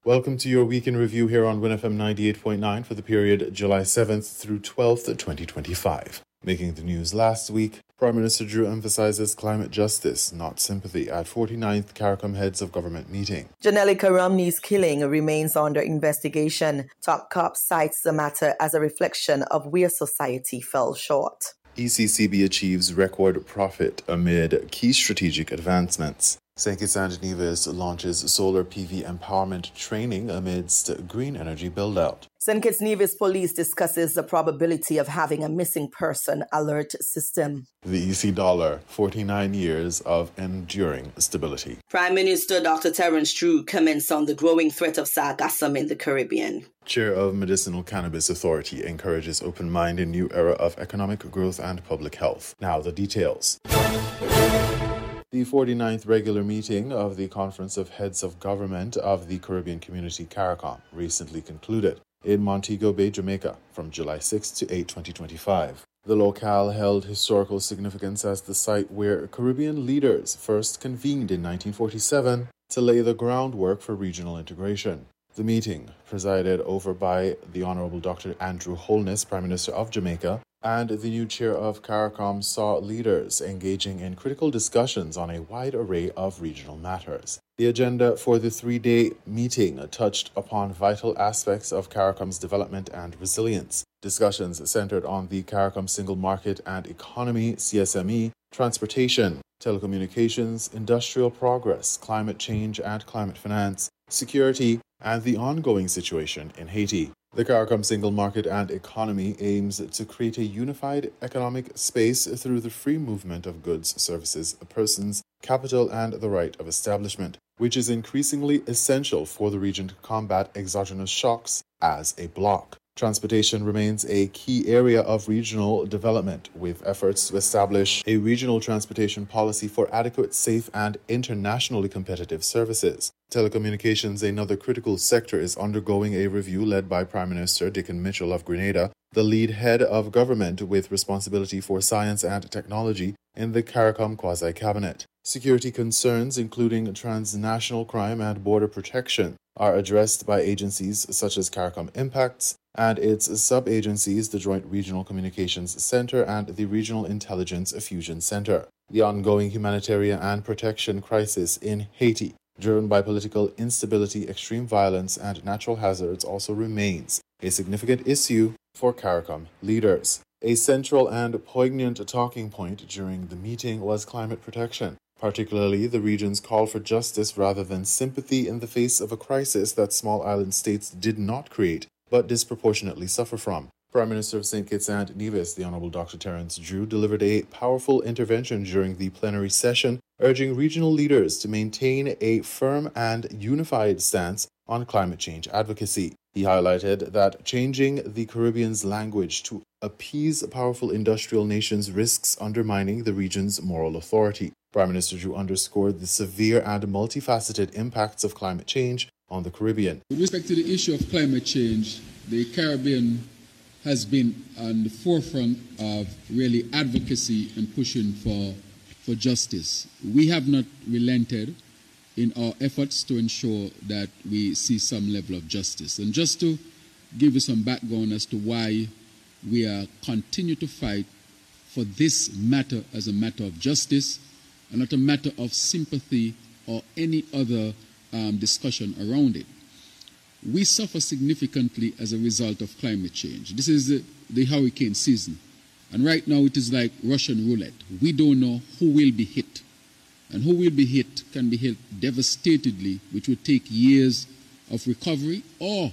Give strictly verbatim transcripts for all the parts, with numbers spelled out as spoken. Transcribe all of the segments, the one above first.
Welcome to your week in review here on Win F M ninety-eight point nine for the period July seventh through twelfth, twenty twenty-five. Making the news last week, Prime Minister Drew emphasizes climate justice, not sympathy, at forty-ninth CARICOM Heads of Government meeting. Janelica Romney's killing remains under investigation. Top cop cites the matter as a reflection of where society fell short. E C C B achieves record profit amid key strategic advancements. Saint Kitts and Nevis launches solar P V empowerment training amidst green energy build-out. Saint Kitts Nevis Police discusses the probability of having a missing person alert system. The E C dollar, forty-nine years of enduring stability. Prime Minister Doctor Terence Drew comments on the growing threat of sargassum in the Caribbean. Chair of Medicinal Cannabis Authority encourages open mind in new era of economic growth and public health. Now the details. The forty-ninth regular meeting of the Conference of Heads of Government of the Caribbean Community CARICOM recently concluded in Montego Bay, Jamaica, from July sixth to eighth, twenty twenty-five. The locale held historical significance as the site where Caribbean leaders first convened in nineteen forty-seven to lay the groundwork for regional integration. The meeting, presided over by the Honorable Doctor Andrew Holness, Prime Minister of Jamaica, and the new chair of CARICOM, saw leaders engaging in critical discussions on a wide array of regional matters. The agenda for the three-day meeting touched upon vital aspects of CARICOM's development and resilience. Discussions centered on the CARICOM Single Market and Economy, C S M E, transportation, telecommunications, industrial progress, climate change and climate finance, security, and the ongoing situation in Haiti. The CARICOM Single Market and Economy aims to create a unified economic space through the free movement of goods, services, persons, capital, and the right of establishment, which is increasingly essential for the region to combat exogenous shocks as a bloc. Transportation remains a key area of regional development, with efforts to establish a regional transportation policy for adequate, safe, and internationally competitive services. Telecommunications, another critical sector, is undergoing a review led by Prime Minister Dickon Mitchell of Grenada, the lead head of government with responsibility for science and technology in the CARICOM quasi-cabinet. Security concerns, including transnational crime and border protection, are addressed by agencies such as CARICOM Impacts and its sub-agencies, the Joint Regional Communications Center and the Regional Intelligence Fusion Center. The ongoing humanitarian and protection crisis in Haiti, driven by political instability, extreme violence, and natural hazards, also remains a significant issue for CARICOM leaders. A central and poignant talking point during the meeting was climate protection, particularly the region's call for justice rather than sympathy in the face of a crisis that small island states did not create but disproportionately suffer from. Prime Minister of Saint Kitts and Nevis, the Honorable Doctor Terence Drew, delivered a powerful intervention during the plenary session, urging regional leaders to maintain a firm and unified stance on climate change advocacy. He highlighted that changing the Caribbean's language to appease powerful industrial nations risks undermining the region's moral authority. Prime Minister Drew underscored the severe and multifaceted impacts of climate change on the Caribbean. With respect to the issue of climate change, the Caribbean has been on the forefront of really advocacy and pushing for, for justice. We have not relented in our efforts to ensure that we see some level of justice. And just to give you some background as to why we are continue to fight for this matter as a matter of justice and not a matter of sympathy or any other um, discussion around it. We suffer significantly as a result of climate change. This is the, the hurricane season. And right now it is like Russian roulette. We don't know who will be hit. And who will be hit can be hit devastatedly, which will take years of recovery, or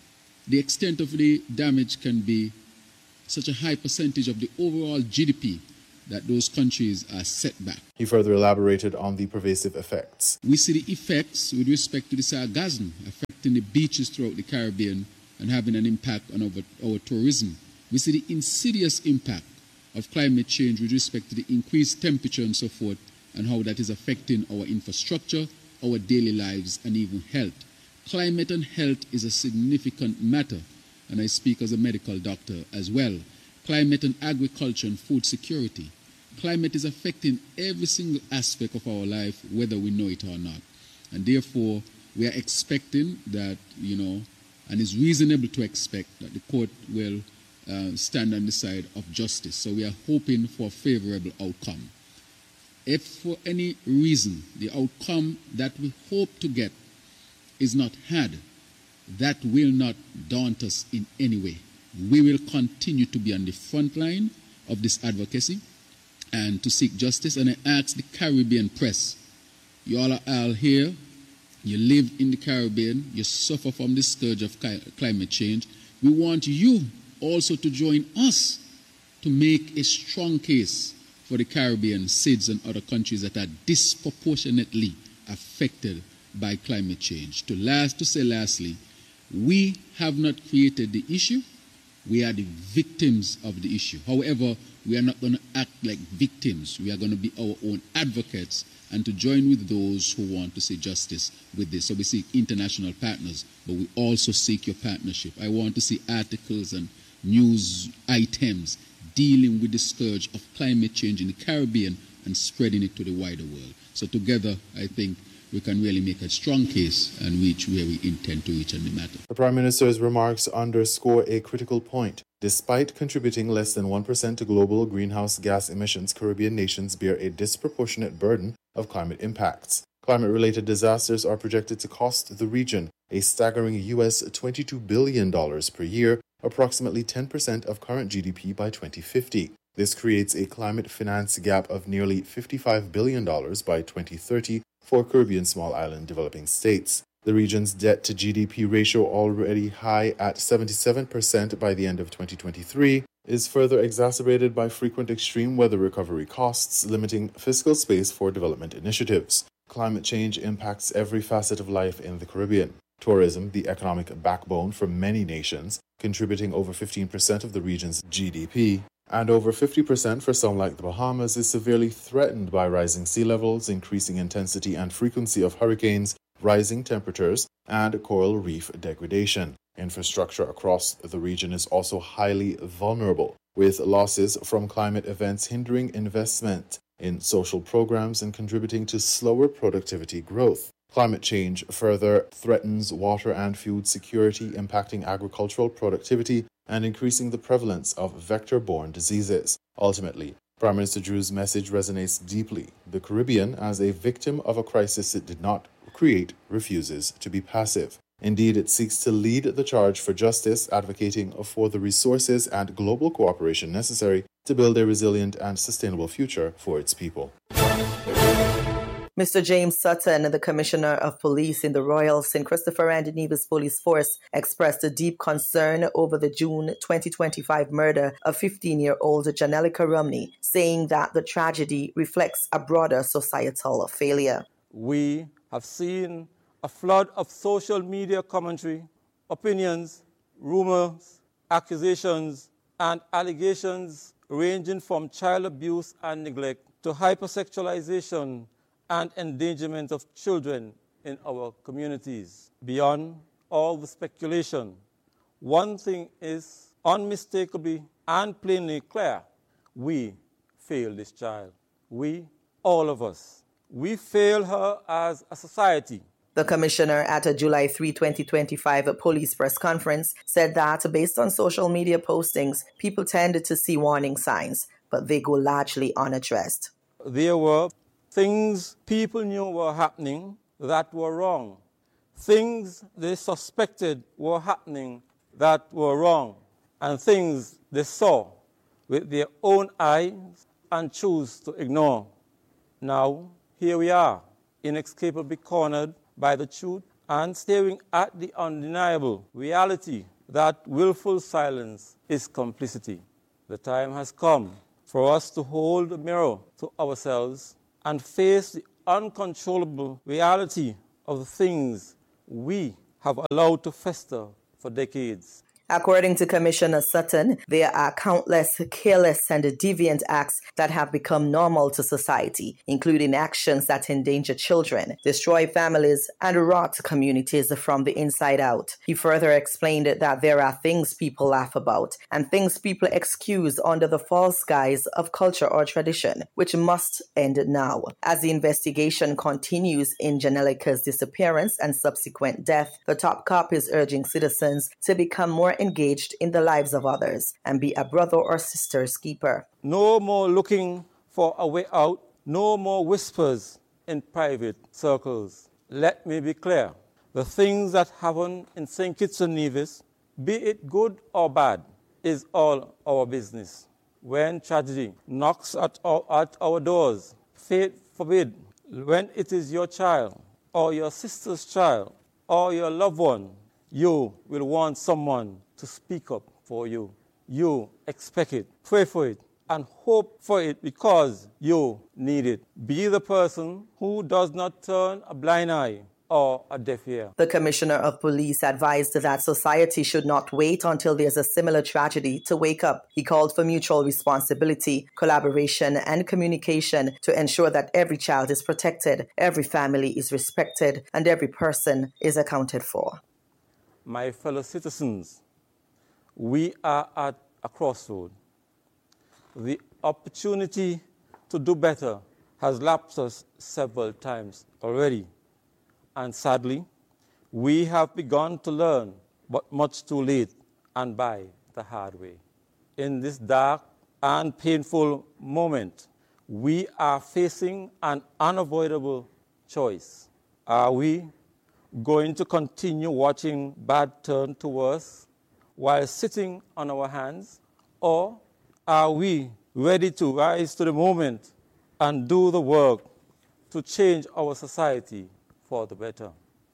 the extent of the damage can be such a high percentage of the overall G D P that those countries are set back. He further elaborated on the pervasive effects. We see the effects with respect to the sargassum affecting the beaches throughout the Caribbean and having an impact on our, our tourism. We see the insidious impact of climate change with respect to the increased temperature and so forth, and how that is affecting our infrastructure, our daily lives, and even health. Climate and health is a significant matter, and I speak as a medical doctor as well. Climate and agriculture and food security. Climate is affecting every single aspect of our life, whether we know it or not. And therefore, we are expecting that, you know, and it's reasonable to expect that the court will uh, stand on the side of justice. So we are hoping for a favorable outcome. If for any reason the outcome that we hope to get is not had, that will not daunt us in any way. We will continue to be on the front line of this advocacy and to seek justice. And I ask the Caribbean press, you all are all here, you live in the Caribbean, you suffer from the scourge of climate change. We want you also to join us to make a strong case for the Caribbean, S I D S and other countries that are disproportionately affected by climate change. To last, to say lastly, we have not created the issue. We are the victims of the issue. However, we are not going to act like victims. We are going to be our own advocates and to join with those who want to see justice with this. So we seek international partners, but we also seek your partnership. I want to see articles and news items dealing with the scourge of climate change in the Caribbean and spreading it to the wider world. So together, I think, we can really make a strong case and reach where we intend to reach on the matter. The Prime Minister's remarks underscore a critical point. Despite contributing less than one percent to global greenhouse gas emissions, Caribbean nations bear a disproportionate burden of climate impacts. Climate-related disasters are projected to cost the region a staggering U S twenty-two billion dollars per year, approximately ten percent of current G D P by twenty fifty. This creates a climate finance gap of nearly fifty-five billion dollars by twenty thirty for Caribbean small island developing states. The region's debt-to-G D P ratio, already high at seventy-seven percent by the end of twenty twenty-three, is further exacerbated by frequent extreme weather recovery costs, limiting fiscal space for development initiatives. Climate change impacts every facet of life in the Caribbean. Tourism, the economic backbone for many nations, contributing over fifteen percent of the region's G D P, and over fifty percent for some like the Bahamas, is severely threatened by rising sea levels, increasing intensity and frequency of hurricanes, rising temperatures, and coral reef degradation. Infrastructure across the region is also highly vulnerable, with losses from climate events hindering investment in social programs and contributing to slower productivity growth. Climate change further threatens water and food security, impacting agricultural productivity and increasing the prevalence of vector-borne diseases. Ultimately, Prime Minister Drew's message resonates deeply. The Caribbean, as a victim of a crisis it did not create, refuses to be passive. Indeed, it seeks to lead the charge for justice, advocating for the resources and global cooperation necessary to build a resilient and sustainable future for its people. Mister James Sutton, the Commissioner of Police in the Royal Saint Christopher and Nevis Police Force, expressed a deep concern over the June twenty twenty-five murder of fifteen-year-old Janelica Romney, saying that the tragedy reflects a broader societal failure. We have seen a flood of social media commentary, opinions, rumors, accusations, and allegations ranging from child abuse and neglect to hypersexualization and endangerment of children in our communities. Beyond all the speculation, one thing is unmistakably and plainly clear: we failed this child. We, all of us, we failed her as a society. The commissioner at a July third, twenty twenty-five police press conference said that based on social media postings, people tended to see warning signs, but they go largely unaddressed. There were things people knew were happening that were wrong. Things they suspected were happening that were wrong. And things they saw with their own eyes and chose to ignore. Now, here we are, inexplicably cornered by the truth and staring at the undeniable reality that willful silence is complicity. The time has come for us to hold the mirror to ourselves and face the uncontrollable reality of the things we have allowed to fester for decades. According to Commissioner Sutton, there are countless careless and deviant acts that have become normal to society, including actions that endanger children, destroy families, and rot communities from the inside out. He further explained that there are things people laugh about and things people excuse under the false guise of culture or tradition, which must end now. As the investigation continues in Janelica's disappearance and subsequent death, the top cop is urging citizens to become more engaged in the lives of others and be a brother or sister's keeper. No more looking for a way out, no more whispers in private circles. Let me be clear. The things that happen in Saint Kitts and Nevis, be it good or bad, is all our business. When tragedy knocks at our, at our doors, fate forbid, when it is your child or your sister's child or your loved one, you will want someone to speak up for you. You expect it, pray for it, and hope for it because you need it. Be the person who does not turn a blind eye or a deaf ear. The Commissioner of Police advised that society should not wait until there's a similar tragedy to wake up. He called for mutual responsibility, collaboration, and communication to ensure that every child is protected, every family is respected, and every person is accounted for. My fellow citizens, we are at a crossroad. The opportunity to do better has lapsed us several times already. And sadly, we have begun to learn, but much too late and by the hard way. In this dark and painful moment, we are facing an unavoidable choice. Are we going to continue watching bad turn to worse while sitting on our hands? Or are we ready to rise to the moment and do the work to change our society for the better?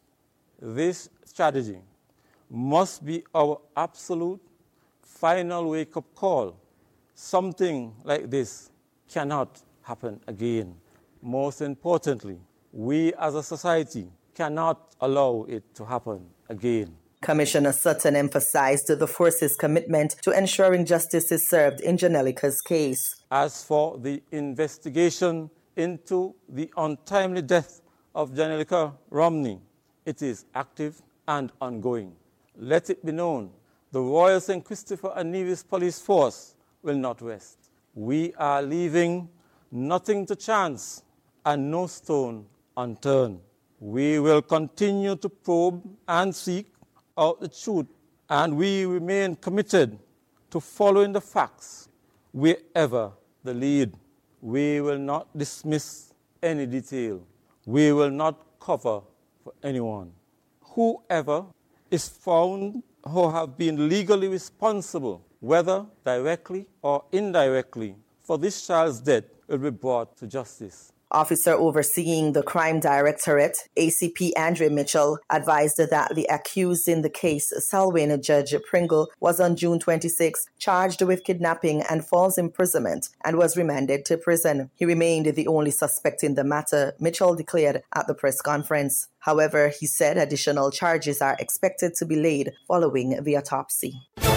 This strategy must be our absolute final wake-up call. Something like this cannot happen again. Most importantly, we as a society cannot allow it to happen again. Commissioner Sutton emphasized the force's commitment to ensuring justice is served in Janelica's case. As for the investigation into the untimely death of Janelica Romney, it is active and ongoing. Let it be known, the Royal Saint Christopher and Nevis Police Force will not rest. We are leaving nothing to chance and no stone unturned. We will continue to probe and seek out the truth, and we remain committed to following the facts wherever they lead. We will not dismiss any detail. We will not cover for anyone. Whoever is found who have been legally responsible, whether directly or indirectly, for this child's death will be brought to justice. Officer overseeing the Crime Directorate, A C P Andre Mitchell, advised that the accused in the case, Selwyn Judge Pringle, was on June twenty-sixth charged with kidnapping and false imprisonment and was remanded to prison. He remained the only suspect in the matter, Mitchell declared at the press conference. However, he said additional charges are expected to be laid following the autopsy.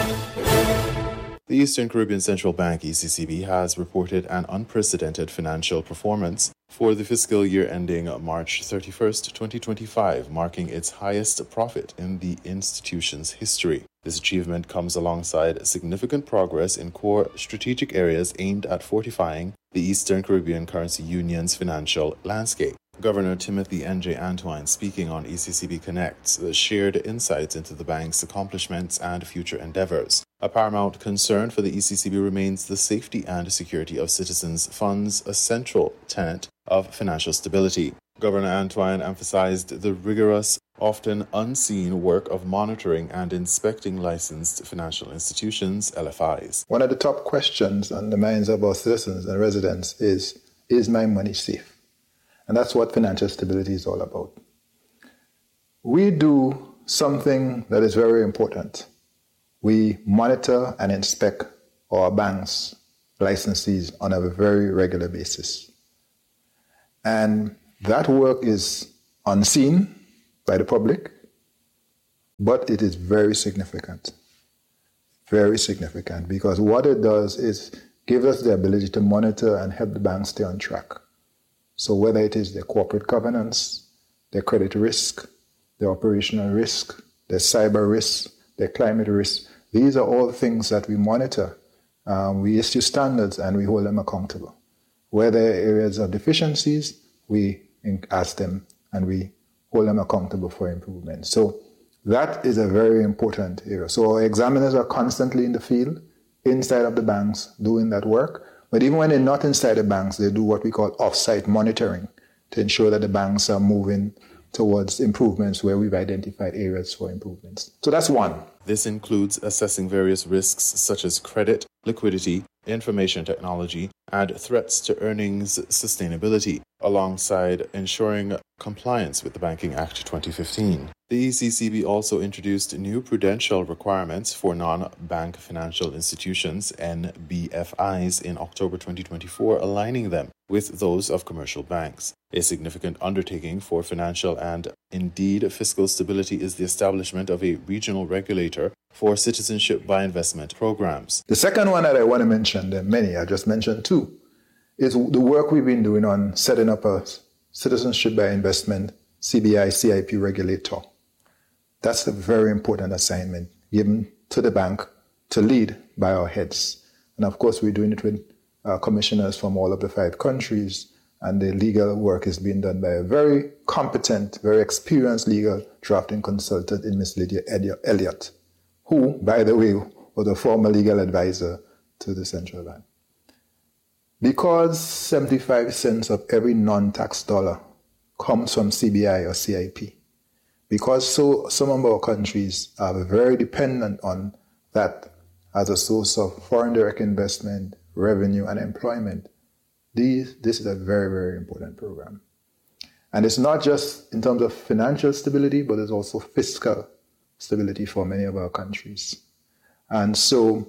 The Eastern Caribbean Central Bank, E C C B, has reported an unprecedented financial performance for the fiscal year ending March thirty-first, twenty twenty-five, marking its highest profit in the institution's history. This achievement comes alongside significant progress in core strategic areas aimed at fortifying the Eastern Caribbean Currency Union's financial landscape. Governor Timothy N J Antwine, speaking on E C C B Connects, shared insights into the bank's accomplishments and future endeavors. A paramount concern for the E C C B remains the safety and security of citizens' funds, a central tenet of financial stability. Governor Antwine emphasized the rigorous, often unseen work of monitoring and inspecting licensed financial institutions, L F Is. One of the top questions on the minds of our citizens and residents is, is my money safe? And that's what financial stability is all about. We do something that is very important. We monitor and inspect our banks' licensees on a very regular basis. And that work is unseen by the public, but it is very significant. very significant, because what it does is give us the ability to monitor and help the banks stay on track. So whether it is their corporate governance, their credit risk, their operational risk, their cyber risk, their climate risk, these are all things that we monitor. Um, we issue standards and we hold them accountable. Where there are areas of deficiencies, we ask them and we hold them accountable for improvement. So that is a very important area. So our examiners are constantly in the field, inside of the banks, doing that work. But even when they're not inside the banks, they do what we call off-site monitoring to ensure that the banks are moving towards improvements where we've identified areas for improvements. So that's one. This includes assessing various risks such as credit, liquidity, information technology, and threats to earnings sustainability, alongside ensuring compliance with the Banking Act twenty fifteen. The E C C B also introduced new prudential requirements for non-bank financial institutions, N B F Is, in October twenty twenty-four, aligning them with those of commercial banks. A significant undertaking for financial and, indeed, fiscal stability is the establishment of a regional regulator for citizenship by investment programs. The second one that I want to mention, there are many, I just mentioned two, is the work we've been doing on setting up a citizenship by investment, C B I, C I P regulator. That's a very important assignment given to the bank to lead by our heads. And of course, we're doing it with uh, commissioners from all of the five countries, and the legal work is being done by a very competent, very experienced legal drafting consultant in Miss Lydia Elliott, who, by the way, was a former legal advisor to the central bank. Because seventy-five cents of every non-tax dollar comes from C B I or C I P, because so some of our countries are very dependent on that as a source of foreign direct investment, revenue, and employment, these, this is a very, very important program. And it's not just in terms of financial stability, but it's also fiscal stability for many of our countries. And so,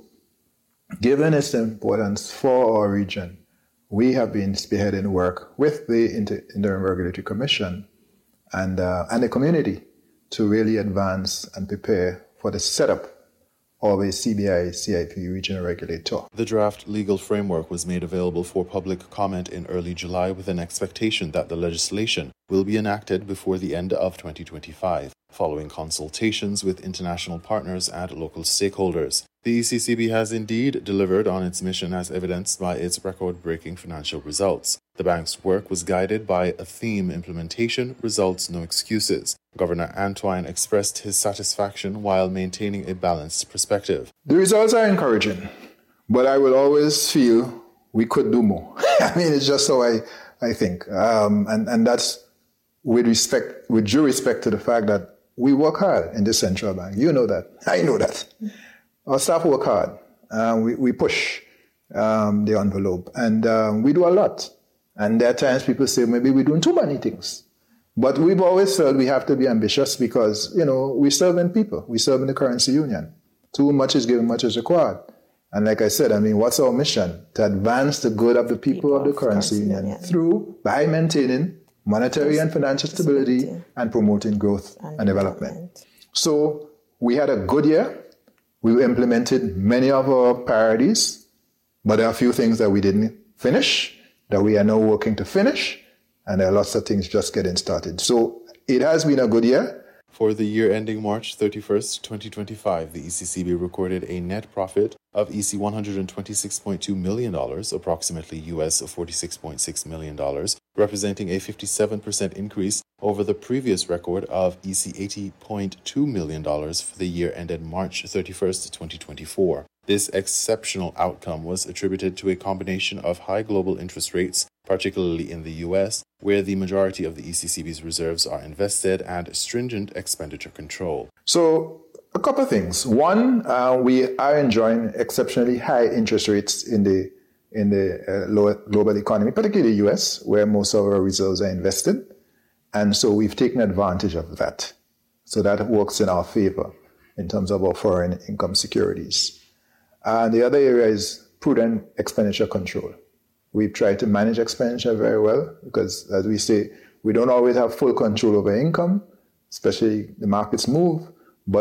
given its importance for our region, we have been spearheading work with the Inter- Interim Regulatory Commission and, uh, and the community to really advance and prepare for the setup of a C B I C I P regional regulator. The draft legal framework was made available for public comment in early July, with an expectation that the legislation will be enacted before the end of twenty twenty-five, following consultations with international partners and local stakeholders. The E C C B has indeed delivered on its mission, as evidenced by its record-breaking financial results. The bank's work was guided by a theme: implementation, results, no excuses. Governor Antoine expressed his satisfaction while maintaining a balanced perspective. The results are encouraging, but I will always feel we could do more. I mean, it's just how I, I think. Um, and, and that's with respect, with due respect to the fact that we work hard in the central bank. You know that. I know that. Our staff work hard. Uh, we, we push um, the envelope, and um, we do a lot. And there are times people say maybe we're doing too many things. But we've always felt we have to be ambitious because, you know, we serve in people. We serve in the currency union. Too much is given, much is required. And like I said, I mean, what's our mission? To advance the good of the people, people of the currency union, union through, by maintaining monetary and financial stability, stability and promoting growth and, and development. development. So we had a good year. We implemented many of our priorities, but there are a few things that we didn't finish, that we are now working to finish. And there are lots of things just getting started. So it has been a good year. For the year ending March thirty-first, twenty twenty-five, the E C C B recorded a net profit of E C one hundred twenty-six point two million dollars, approximately U S forty-six point six million dollars, representing a fifty-seven percent increase over the previous record of E C eighty point two million dollars for the year ended March thirty-first, twenty twenty-four. This exceptional outcome was attributed to a combination of high global interest rates, particularly in the U S, where the majority of the E C C B's reserves are invested, and stringent expenditure control. So, a couple of things. One, uh, we are enjoying exceptionally high interest rates in the in the uh, lower global economy, particularly the U S, where most of our reserves are invested. And so we've taken advantage of that. So that works in our favor in terms of our foreign income securities. And the other area is prudent expenditure control. We've tried to manage expenditure very well because, as we say, we don't always have full control over income, especially the markets move, but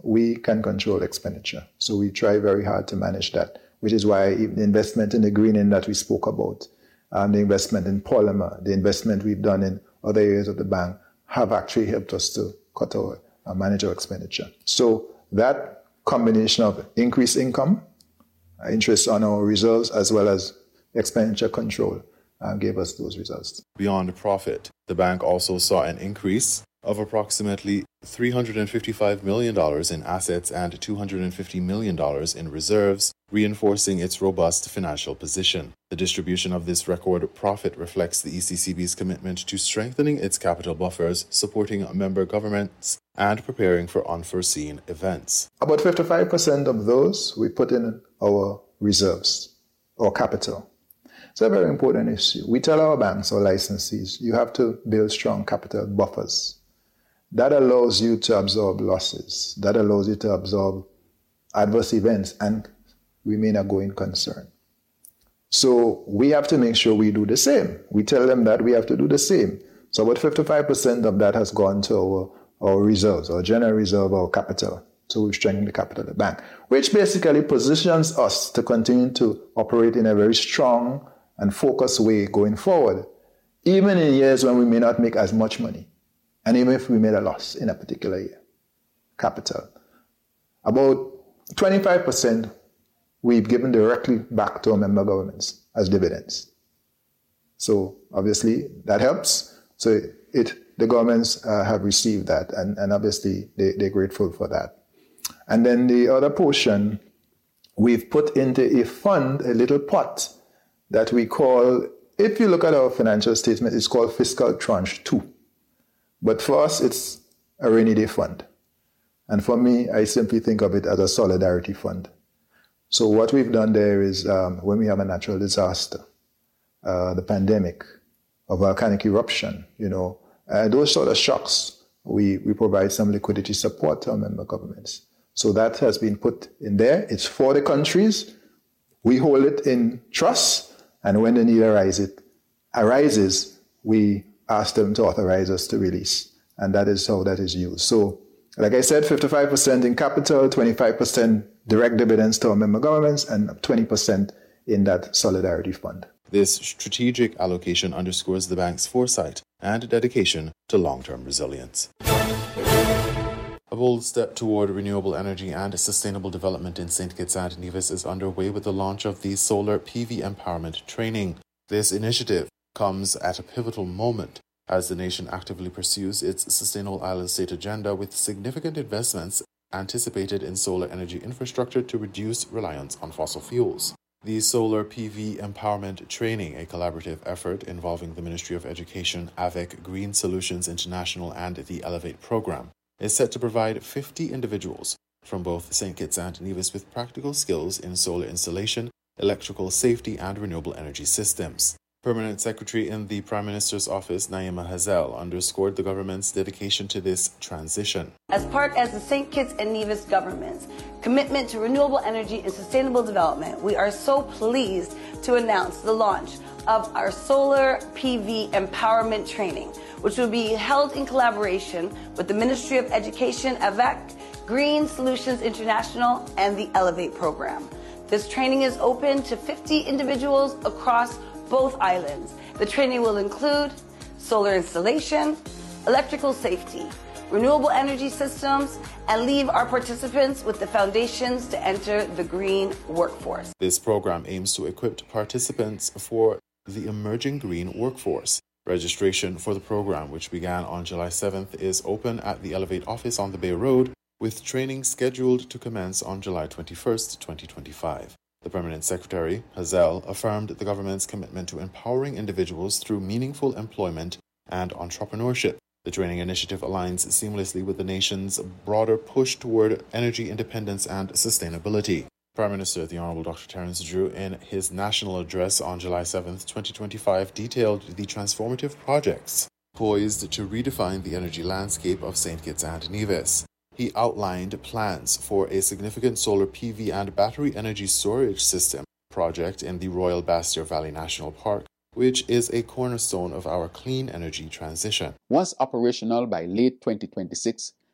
we can control expenditure. So we try very hard to manage that, which is why the investment in the greening that we spoke about, um, the investment in polymer, the investment we've done in other areas of the bank have actually helped us to cut our, uh, manage our expenditure. So that combination of increased income, uh, interest on our reserves, as well as expenditure control uh, gave us those results. Beyond profit, the bank also saw an increase of approximately three hundred fifty-five million dollars in assets and two hundred fifty million dollars in reserves, reinforcing its robust financial position. The distribution of this record profit reflects the E C C B's commitment to strengthening its capital buffers, supporting member governments, and preparing for unforeseen events. About fifty-five percent of those we put in our reserves, or capital. It's a very important issue. We tell our banks or licensees, you have to build strong capital buffers. That allows you to absorb losses. That allows you to absorb adverse events and remain a going concern. So we have to make sure we do the same. We tell them that we have to do the same. So about fifty-five percent of that has gone to our, our reserves, our general reserve, our capital. So we've strengthened the capital of the bank, which basically positions us to continue to operate in a very strong and focused way going forward, even in years when we may not make as much money. And even if we made a loss in a particular year, capital. About twenty-five percent we've given directly back to our member governments as dividends. So obviously that helps. So it, it the governments uh, have received that, and, and obviously they, they're grateful for that. And then the other portion, we've put into a fund, a little pot that we call, if you look at our financial statement, it's called Fiscal Tranche two. But for us, it's a rainy day fund. And for me, I simply think of it as a solidarity fund. So what we've done there is um, when we have a natural disaster, uh, the pandemic, a volcanic eruption, you know, uh, those sort of shocks, we, we provide some liquidity support to our member governments. So that has been put in there. It's for the countries. We hold it in trust. And when the need arises, arises, we ask them to authorize us to release. And that is how that is used. So, like I said, fifty-five percent in capital, twenty-five percent direct dividends to our member governments, and twenty percent in that solidarity fund. This strategic allocation underscores the bank's foresight and dedication to long-term resilience. A bold step toward renewable energy and sustainable development in Saint Kitts and Nevis is underway with the launch of the Solar P V Empowerment Training. This initiative comes at a pivotal moment as the nation actively pursues its Sustainable Island State agenda with significant investments anticipated in solar energy infrastructure to reduce reliance on fossil fuels. The Solar P V Empowerment Training, a collaborative effort involving the Ministry of Education, AVEC, Green Solutions International, and the Elevate program, is set to provide fifty individuals from both Saint Kitts and Nevis with practical skills in solar installation, electrical safety, and renewable energy systems. Permanent Secretary in the Prime Minister's Office, Naima Hazel, underscored the government's dedication to this transition. As part of the Saint Kitts and Nevis government's commitment to renewable energy and sustainable development, we are so pleased to announce the launch of our Solar P V Empowerment Training, which will be held in collaboration with the Ministry of Education, AVEC, Green Solutions International, and the Elevate program. This training is open to fifty individuals across both islands. The training will include solar installation, electrical safety, renewable energy systems, and leave our participants with the foundations to enter the green workforce. This program aims to equip participants for the emerging green workforce. Registration for the program, which began on July seventh, is open at the Elevate office on the Bay Road, with training scheduled to commence on July twenty-first, twenty twenty-five. The Permanent Secretary, Hazel, affirmed the government's commitment to empowering individuals through meaningful employment and entrepreneurship. The training initiative aligns seamlessly with the nation's broader push toward energy independence and sustainability. Prime Minister, the Honourable Doctor Terence Drew, in his national address on July seventh, twenty twenty-five, detailed the transformative projects poised to redefine the energy landscape of Saint Kitts and Nevis. He outlined plans for a significant solar P V and battery energy storage system project in the Royal Bastyr Valley National Park, which is a cornerstone of our clean energy transition. Once operational by late twenty twenty-six,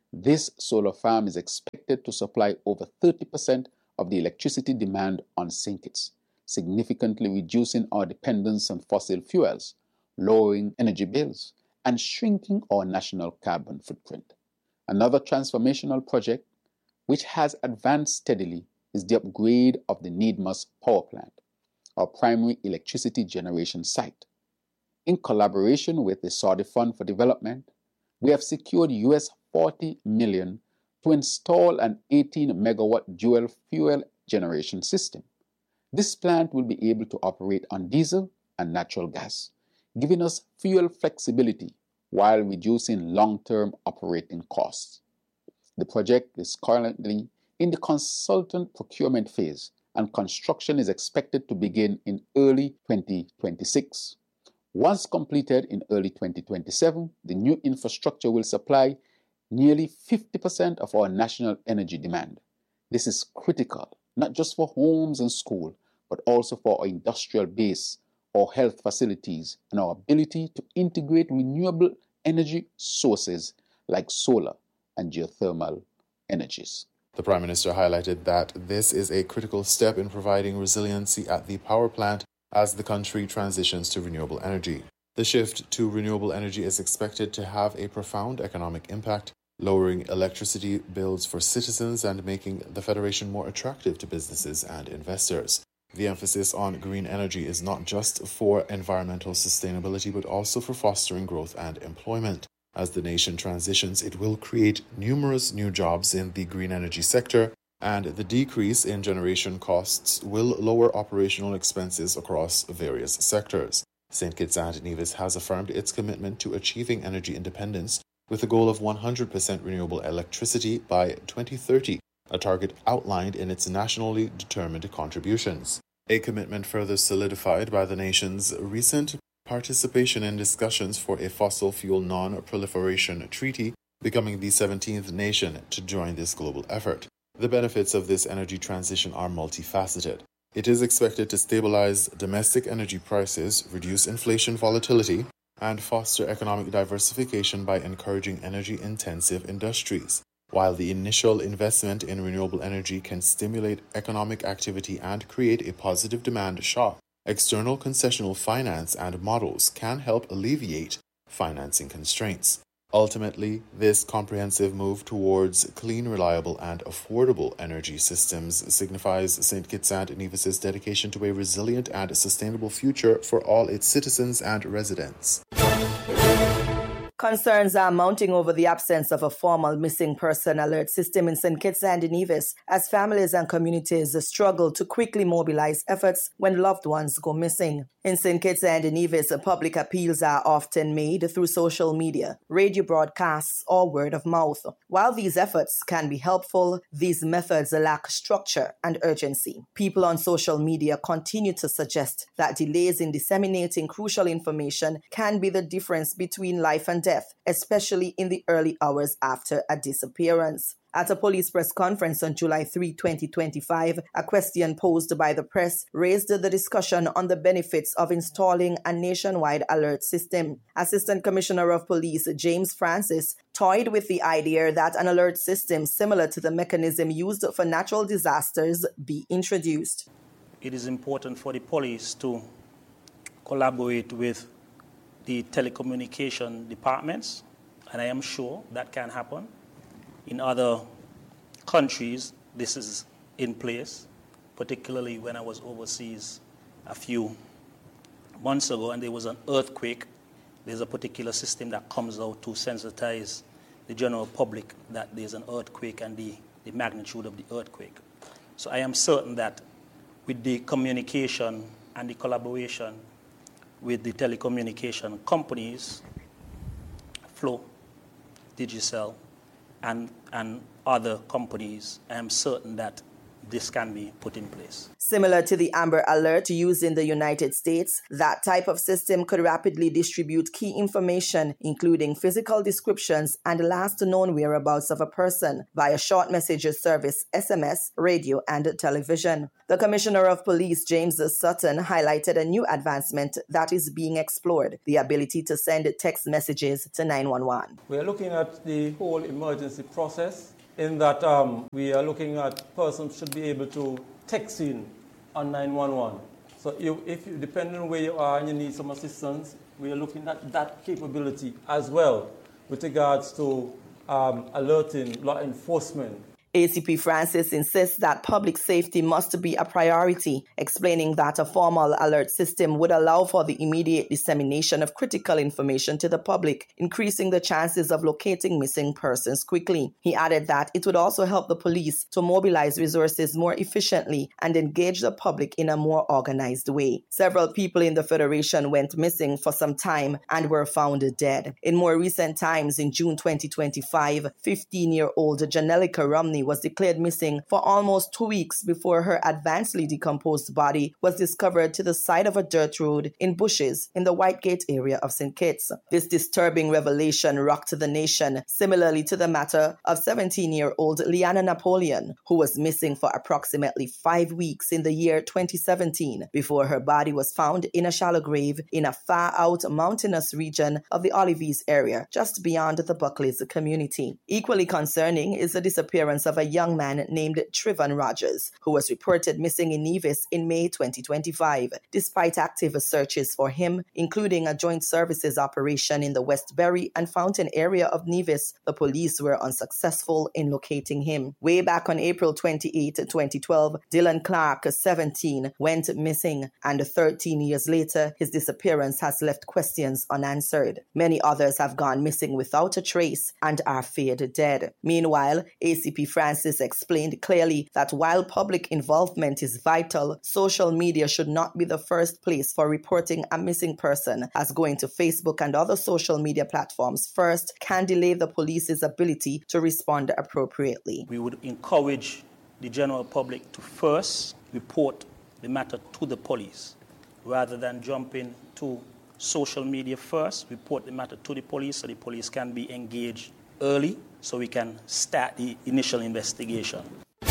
This solar farm is expected to supply over thirty percent of the electricity demand on Saint Kitts, significantly reducing our dependence on fossil fuels, lowering energy bills, and shrinking our national carbon footprint. Another transformational project, which has advanced steadily, is the upgrade of the Needmus Power Plant, our primary electricity generation site. In collaboration with the Saudi Fund for Development, we have secured U S forty million dollars to install an eighteen megawatt dual fuel generation system. This plant will be able to operate on diesel and natural gas, giving us fuel flexibility while reducing long-term operating costs. The project is currently in the consultant procurement phase, and construction is expected to begin in early twenty twenty-six. Once completed in early twenty twenty-seven, the new infrastructure will supply nearly fifty percent of our national energy demand. This is critical, not just for homes and schools, but also for our industrial base, our health facilities, and our ability to integrate renewable energy sources like solar and geothermal energies. The Prime Minister highlighted that this is a critical step in providing resiliency at the power plant as the country transitions to renewable energy. The shift to renewable energy is expected to have a profound economic impact, lowering electricity bills for citizens and making the Federation more attractive to businesses and investors. The emphasis on green energy is not just for environmental sustainability, but also for fostering growth and employment. As the nation transitions, it will create numerous new jobs in the green energy sector, and the decrease in generation costs will lower operational expenses across various sectors. Saint Kitts and Nevis has affirmed its commitment to achieving energy independence with a goal of one hundred percent renewable electricity by twenty thirty, a target outlined in its nationally determined contributions. A commitment further solidified by the nation's recent participation in discussions for a fossil fuel non-proliferation treaty, becoming the seventeenth nation to join this global effort. The benefits of this energy transition are multifaceted. It is expected to stabilize domestic energy prices, reduce inflation volatility, and foster economic diversification by encouraging energy-intensive industries. While the initial investment in renewable energy can stimulate economic activity and create a positive demand shock, external concessional finance and models can help alleviate financing constraints. Ultimately, this comprehensive move towards clean, reliable, and affordable energy systems signifies Saint Kitts and Nevis's dedication to a resilient and sustainable future for all its citizens and residents. Concerns are mounting over the absence of a formal missing person alert system in Saint Kitts and Nevis as families and communities struggle to quickly mobilize efforts when loved ones go missing. In Saint Kitts and Nevis, public appeals are often made through social media, radio broadcasts, or word of mouth. While these efforts can be helpful, these methods lack structure and urgency. People on social media continue to suggest that delays in disseminating crucial information can be the difference between life and death, especially in the early hours after a disappearance. At a police press conference on July third, twenty twenty-five, a question posed by the press raised the discussion on the benefits of installing a nationwide alert system. Assistant Commissioner of Police James Francis toyed with the idea that an alert system similar to the mechanism used for natural disasters be introduced. It is important for the police to collaborate with the telecommunication departments, and I am sure that can happen. In other countries, this is in place, particularly when I was overseas a few months ago and there was an earthquake. There's a particular system that comes out to sensitize the general public that there's an earthquake and the, the magnitude of the earthquake. So I am certain that with the communication and the collaboration with the telecommunication companies, Flow, Digicel, and, and other companies, I am certain that this can be put in place. Similar to the Amber Alert used in the United States, that type of system could rapidly distribute key information, including physical descriptions and last known whereabouts of a person, via short messages service, S M S, radio, and television. The Commissioner of Police, James Sutton, highlighted a new advancement that is being explored, the ability to send text messages to nine one one. We are looking at the whole emergency process in that um, we are looking at persons should be able to text in on nine one one. So you, if you, depending on where you are and you need some assistance, we are looking at that capability as well with regards to um, alerting law enforcement. A C P Francis insists that public safety must be a priority, explaining that a formal alert system would allow for the immediate dissemination of critical information to the public, increasing the chances of locating missing persons quickly. He added that it would also help the police to mobilize resources more efficiently and engage the public in a more organized way. Several people in the Federation went missing for some time and were found dead. In more recent times, in June twenty twenty-five, fifteen-year-old Janelica Romney was declared missing for almost two weeks before her advancedly decomposed body was discovered to the side of a dirt road in bushes in the Whitegate area of Saint Kitts. This disturbing revelation rocked the nation, similarly to the matter of seventeen-year-old Liana Napoleon, who was missing for approximately five weeks in the year twenty seventeen before her body was found in a shallow grave in a far-out mountainous region of the Olives area, just beyond the Buckleys community. Equally concerning is the disappearance of a young man named Trivon Rogers, who was reported missing in Nevis in May twenty twenty-five. Despite active searches for him, including a joint services operation in the Westbury and Fountain area of Nevis, the police were unsuccessful in locating him. Way back on April twenty-eighth, twenty twelve, Dylan Clark, seventeen, went missing, and thirteen years later, his disappearance has left questions unanswered. Many others have gone missing without a trace and are feared dead. Meanwhile, A C P Francis explained clearly that while public involvement is vital, social media should not be the first place for reporting a missing person, as going to Facebook and other social media platforms first can delay the police's ability to respond appropriately. We would encourage the general public to first report the matter to the police, rather than jumping to social media first. Report the matter to the police so the police can be engaged early, so we can start the initial investigation.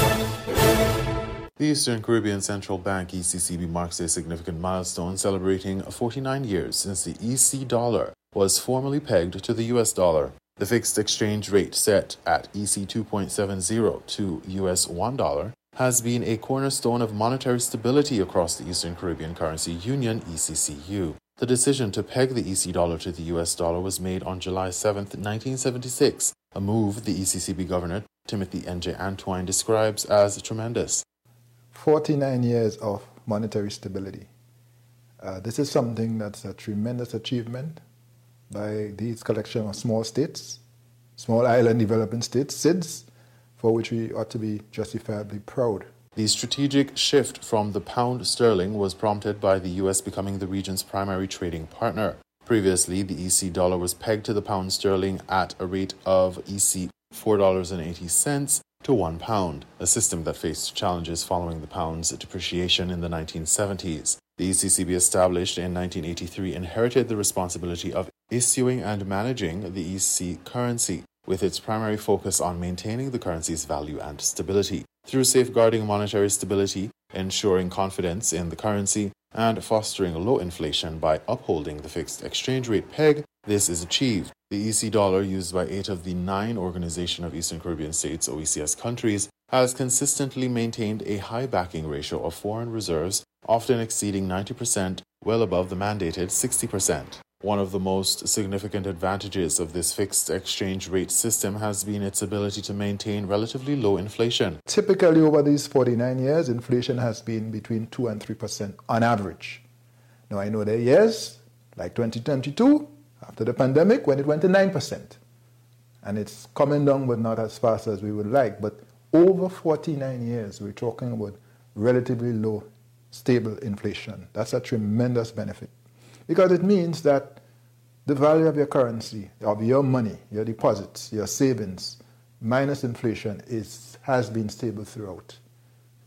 The Eastern Caribbean Central Bank, E C C B, marks a significant milestone, celebrating forty-nine years since the E C dollar was formally pegged to the U S dollar. The fixed exchange rate set at E C two point seven zero to U S one dollar has been a cornerstone of monetary stability across the Eastern Caribbean Currency Union, E C C U. The decision to peg the E C dollar to the U S dollar was made on July seventh, nineteen seventy-six, a move the E C C B Governor, Timothy N J Antoine, describes as tremendous. forty-nine years of monetary stability. Uh, this is something that's a tremendous achievement by these collection of small states, small island developing states, S I Ds, for which we ought to be justifiably proud. The strategic shift from the pound sterling was prompted by the U S becoming the region's primary trading partner. Previously, the E C dollar was pegged to the pound sterling at a rate of E C four dollars and eighty cents to one pound, a system that faced challenges following the pound's depreciation in the nineteen seventies. The E C C B, established in nineteen eighty-three, inherited the responsibility of issuing and managing the E C currency, with its primary focus on maintaining the currency's value and stability. Through safeguarding monetary stability, ensuring confidence in the currency, and fostering low inflation by upholding the fixed exchange rate peg, this is achieved. The E C dollar, used by eight of the nine Organization of Eastern Caribbean States O E C S countries, has consistently maintained a high backing ratio of foreign reserves, often exceeding ninety percent, well above the mandated sixty percent. One of the most significant advantages of this fixed exchange rate system has been its ability to maintain relatively low inflation. Typically, over these forty-nine years, inflation has been between two and three percent on average. Now, I know there are years, like twenty twenty-two, after the pandemic, when it went to nine percent. And it's coming down, but not as fast as we would like. But over forty-nine years, we're talking about relatively low, stable inflation. That's a tremendous benefit. Because it means that the value of your currency, of your money, your deposits, your savings, minus inflation, is has been stable throughout.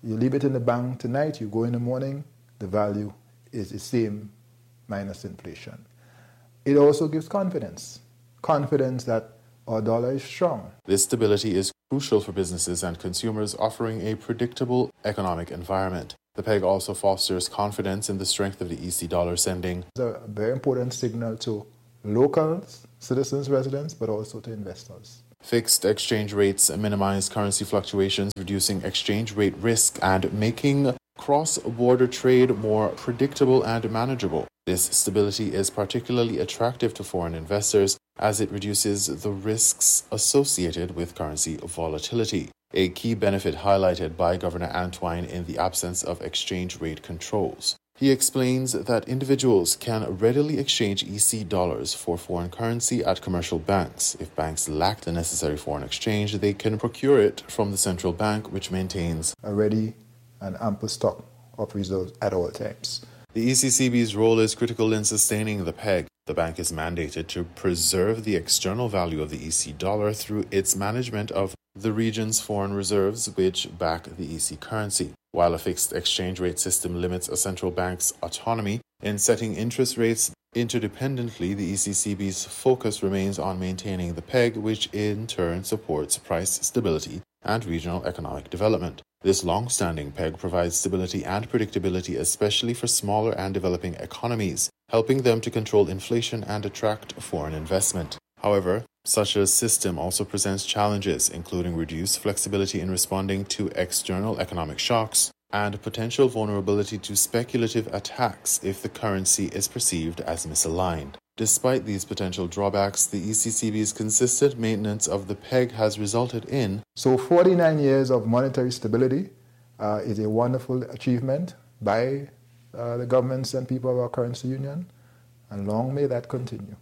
You leave it in the bank tonight, you go in the morning, the value is the same minus inflation. It also gives confidence, confidence that our dollar is strong. This stability is crucial for businesses and consumers, offering a predictable economic environment. The peg also fosters confidence in the strength of the E C dollar, sending It's a very important signal to locals, citizens, residents, but also to investors. Fixed exchange rates minimize currency fluctuations, reducing exchange rate risk and making cross-border trade more predictable and manageable. This stability is particularly attractive to foreign investors as it reduces the risks associated with currency volatility, a key benefit highlighted by Governor Antwine in the absence of exchange rate controls. He explains that individuals can readily exchange E C dollars for foreign currency at commercial banks. If banks lack the necessary foreign exchange, they can procure it from the central bank, which maintains a ready and ample stock of reserves at all times. The E C C B's role is critical in sustaining the peg. The bank is mandated to preserve the external value of the E C dollar through its management of the region's foreign reserves, which back the E C currency. While a fixed exchange rate system limits a central bank's autonomy in setting interest rates interdependently, the E C C B's focus remains on maintaining the peg, which in turn supports price stability and regional economic development. This long-standing peg provides stability and predictability, especially for smaller and developing economies, helping them to control inflation and attract foreign investment. However, such a system also presents challenges, including reduced flexibility in responding to external economic shocks and potential vulnerability to speculative attacks if the currency is perceived as misaligned. Despite these potential drawbacks, the E C C B's consistent maintenance of the peg has resulted in So forty-nine years of monetary stability uh, is a wonderful achievement by uh, the governments and people of our currency union, and long may that continue.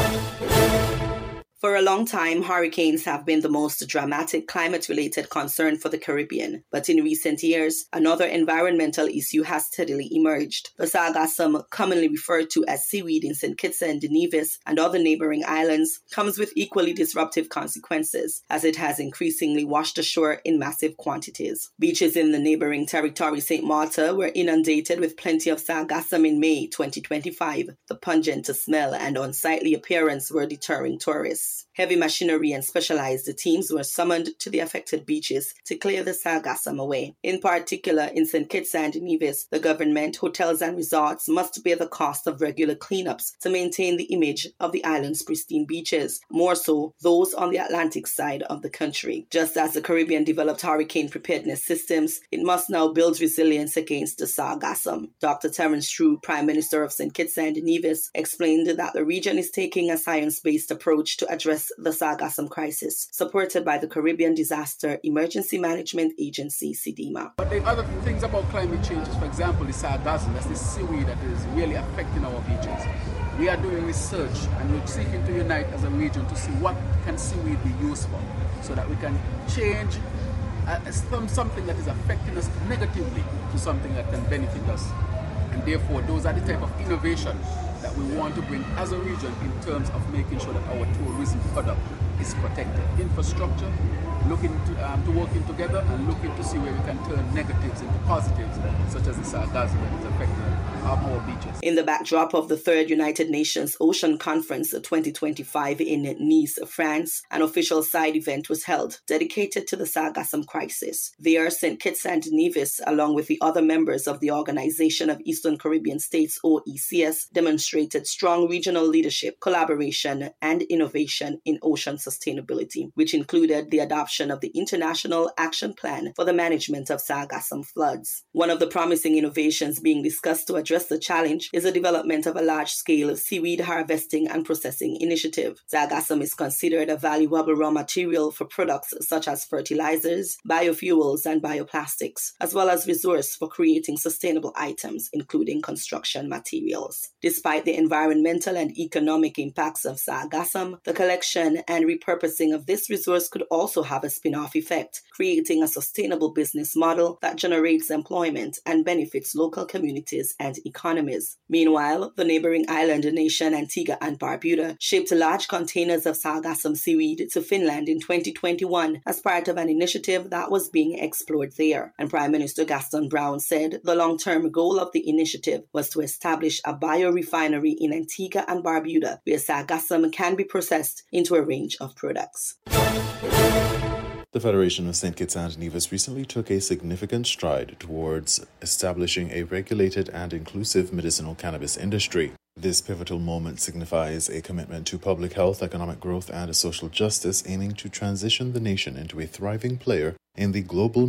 For a long time, hurricanes have been the most dramatic climate-related concern for the Caribbean. But in recent years, another environmental issue has steadily emerged. The sargassum, commonly referred to as seaweed in Saint Kitts and Nevis and other neighboring islands, comes with equally disruptive consequences, as it has increasingly washed ashore in massive quantities. Beaches in the neighboring territory, Saint Martha, were inundated with plenty of sargassum in May twenty twenty-five. The pungent smell and unsightly appearance were deterring tourists. Heavy machinery and specialized teams were summoned to the affected beaches to clear the sargassum away. In particular, in Saint Kitts and Nevis, the government, hotels and resorts must bear the cost of regular cleanups to maintain the image of the island's pristine beaches, more so those on the Atlantic side of the country. Just as the Caribbean developed hurricane preparedness systems, it must now build resilience against the sargassum. Doctor Terence True, Prime Minister of Saint Kitts and Nevis, explained that the region is taking a science-based approach to address the sargassum crisis, supported by the Caribbean Disaster Emergency Management Agency, CDEMA. But the other things about climate change is, for example, the sargassum, that's the seaweed that is really affecting our beaches. We are doing research and we're seeking to unite as a region to see what can seaweed be used for, so that we can change uh, from something that is affecting us negatively to something that can benefit us. And therefore, those are the type of innovation that we want to bring as a region in terms of making sure that our tourism product is protected. Infrastructure, looking to, um, to working together and looking to see where we can turn negatives into positives, such as the sargassum that is affecting our beaches. In the backdrop of the third United Nations Ocean Conference twenty twenty-five in Nice, France, an official side event was held dedicated to the sargassum crisis. There, Saint Kitts and Nevis, along with the other members of the Organization of Eastern Caribbean States, O E C S, demonstrated strong regional leadership, collaboration, and innovation in ocean sustainability, which included the adoption of the International Action Plan for the Management of Sargassum Floods. One of the promising innovations being discussed to address the challenge is the development of a large-scale seaweed harvesting and processing initiative. Sargassum is considered a valuable raw material for products such as fertilizers, biofuels, and bioplastics, as well as resource for creating sustainable items, including construction materials. Despite the environmental and economic impacts of sargassum, the collection and repurposing of this resource could also have a spin-off effect, creating a sustainable business model that generates employment and benefits local communities and economies. Meanwhile, the neighboring island nation Antigua and Barbuda shipped large containers of sargassum seaweed to Finland in twenty twenty-one as part of an initiative that was being explored there. And Prime Minister Gaston Brown said the long-term goal of the initiative was to establish a biorefinery in Antigua and Barbuda where sargassum can be processed into a range of products. The Federation of Saint Kitts and Nevis recently took a significant stride towards establishing a regulated and inclusive medicinal cannabis industry. This pivotal moment signifies a commitment to public health, economic growth, and social justice, aiming to transition the nation into a thriving player in the global